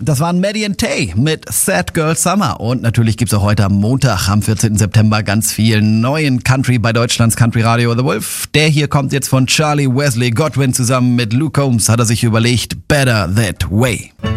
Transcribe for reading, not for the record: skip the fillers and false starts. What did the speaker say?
Das waren Maddie and Tay mit Sad Girl Summer. Und natürlich gibt's auch heute am Montag, am 14. September, ganz viel neuen Country bei Deutschlands Country Radio. The Wolf, der hier kommt jetzt von Charlie Wesley Godwin zusammen mit Luke Combs, hat er sich überlegt, Better That Way.